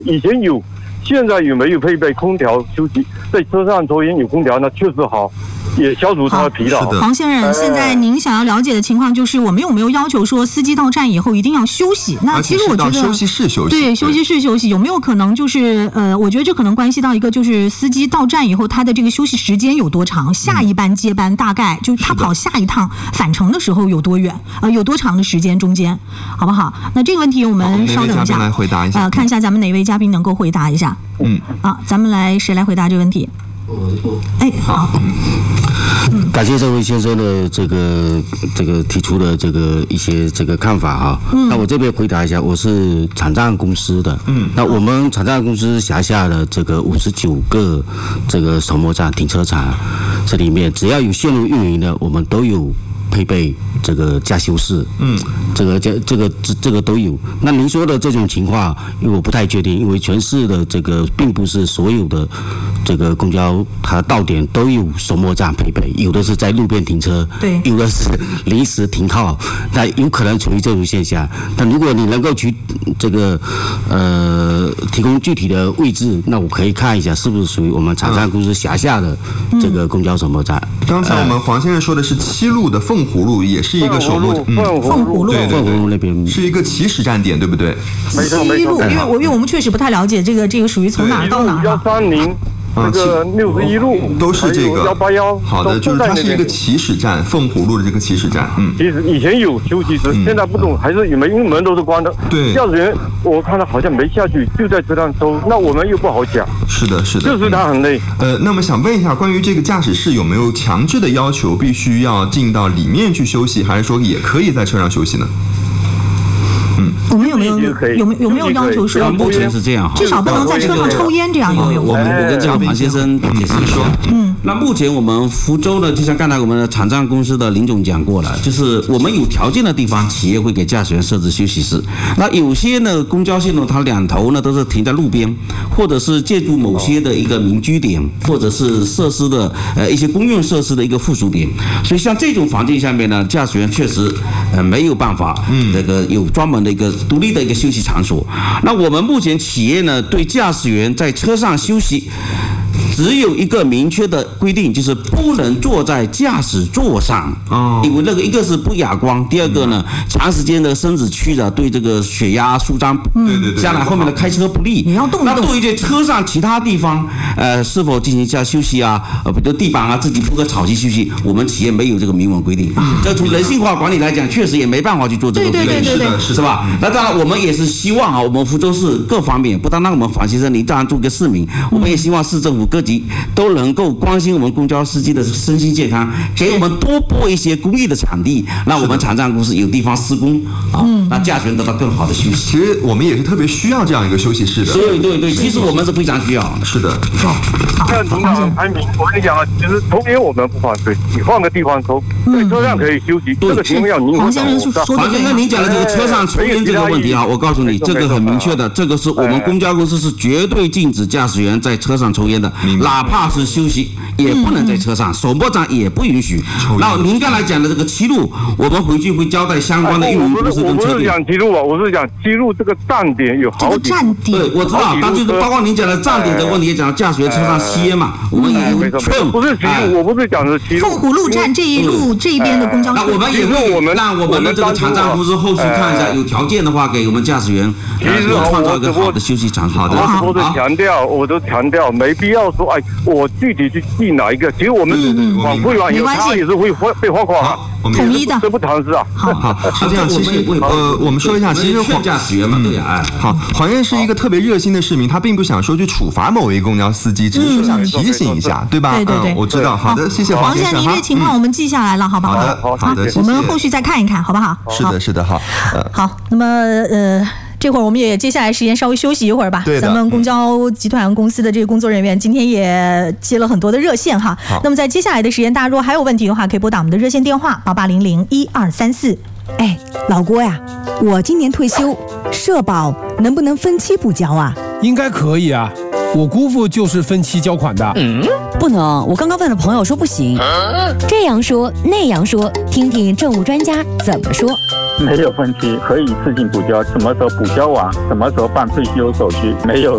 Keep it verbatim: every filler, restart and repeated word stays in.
以前有，现在有没有配备空调休息？在车上抽烟有空调，那确实好。也消除他的疲劳。 黄先生，现在您想要了解的情况就是，我们有没有要求说司机到站以后一定要休息？那其实我觉得休息室休息， 对，休息室休息有没有可能就是呃，我觉得这可能关系到一个就是司机到站以后他的这个休息时间有多长，下一班接班大概就是他跑下一趟返程的时候有多远，呃，有多长的时间中间，好不好？那这个问题我们稍等一下， 来回答一下， 呃，看一下咱们哪位嘉宾能够回答一下。嗯，啊，咱们来谁来回答这个问题？哎，好。 感谢这位先生的这个这个提出的这个一些这个看法哈。嗯。那我这边回答一下，我是场站公司的。嗯。那我们场站公司辖下的这个五十九个这个首末站停车场，这里面只要有线路运营的，我们都有配备这个驾休室。嗯。这个这这个这这个都有。那您说的这种情况，因为我不太确定，因为全市的这个并不是所有的。这个公交它到点都有首末站配备，有的是在路边停车， 对， 有的是临时停靠，那有可能处于这种现象。但如果你能够去这个呃提供具体的位置，那我可以看一下是不是属于我们场站公司辖下的这个公交首末站。 嗯、刚才我们黄先生说的是七路的凤湖路，也是一个首末站， 嗯，凤湖路， 对凤湖路那边是一个起始站点，对不对？ 七路，因为我因为我们确实不太了解这个这个属于从哪儿到哪儿。 幺三零。这个六十一路都是这个幺八幺， 好的，就是它是一个起始站，凤湖路的这个起始站。嗯， 其实以前有休息室，现在不懂还是有没有，因为门都是关的。 对， 驾驶员我看他好像没下去，就在车上抽，那我们又不好讲。 是的，是的， 就是他很累。 呃，那么想问一下，关于这个驾驶室有没有强制的要求，必须要进到里面去休息，还是说也可以在车上休息呢？ 嗯，我们有没有有没有没有要求说， 目前是这样， 至少不能在车上抽烟，这样有没有？ 我们我跟这个黄先生解释一下。嗯，那目前我们福州呢，就像刚才我们的场站公司的林总讲过了，就是我们有条件的地方，企业会给驾驶员设置休息室。那有些呢，公交线路它两头呢都是停在路边，或者是借助某些的一个民居点，或者是设施的呃一些公用设施的一个附属点。所以像这种环境下面呢，驾驶员确实呃没有办法，嗯，这个有专门的一个独立的一个休息场所。那我们目前企业呢，对驾驶员在车上休息只有一个明确的规定，就是不能坐在驾驶座上。哦，因为那个一个是不雅观，第二个呢，长时间的身子曲着对这个血压舒张， 对对对， 将来后面的开车不利。 你要动一动。 那对于这车上其他地方，呃，是否进行一下休息啊？呃，比如地板啊，自己铺个草席休息，我们企业没有这个明文规定。这从人性化管理来讲，确实也没办法去做这个规定， 对对对对， 是吧？那当然，我们也是希望啊，我们福州市各方面，不单单我们黄先生，你当然做个市民，我们也希望市政府各级都能够关心我们公交司机的身心健康，给我们多拨一些公益的场地，让我们场站公司有地方施工啊，让驾驶员得到更好的休息。 其实我们也是特别需要这样一个休息室的。 对对对，其实我们是非常需要。 是的。 好， 那领导安平，我跟你讲啊，其实抽烟我们不反对，你换个地方抽，在车上可以休息。这个情况要您黄先生说， 黄先生您讲的这个车上抽烟这个问题啊，我告诉你，这个很明确的，这个是我们公交公司是绝对禁止驾驶员在车上抽烟的，哪怕是休息也不能在车上，首末站也不允许。那您刚才讲的这个七路，我们回去会交代相关的运营公司跟车队。 我不是讲七路啊，我是讲七路这个站点有好几站点。 对，我知道，但就是包括您讲的站点的问题，也讲到驾驶员车上吸烟嘛，我们也会劝。 不是七路，我不是讲的七路。 凤湖路站这一路这一边的公交车， 那我们也会让我们的这个场站公司后续看一下，有条件的话给我们驾驶员呃创造一个好的休息场所。 好的，我都强调，我都强调，没必要说哎，我具体去记哪一个。其实我们往不远有他也是会被罚款。 统一的， 这不尝试啊。 好，好，是这样。其实，呃，我们说一下，其实黄驾驶员嘛，对呀， 好，黄燕是一个特别热心的市民，他并不想说去处罚某位公交司机，只是说想提醒一下，对吧？ 对对对， 我知道。好的，谢谢黄先生。 黄先生，您这情况我们记下来了，好不好？ 好的，好的， 我们后续再看一看，好不好？ 是的，是的，好。 好，那么呃。这会儿我们也接下来时间稍微休息一会儿吧。 对的。 咱们公交集团公司的这个工作人员今天也接了很多的热线哈。那么在接下来的时间，大家如果还有问题的话，可以拨打我们的热线电话八八零零一二三四。 哎，老郭呀，我今年退休，社保能不能分期补交啊？ 应该可以啊，我姑父就是分期交款的。 嗯，不能，我刚刚问了朋友说不行。 这样说那样说，听听政务专家怎么说。 没有分期，可以一次性补交，什么时候补交完，什么时候办退休手续，没有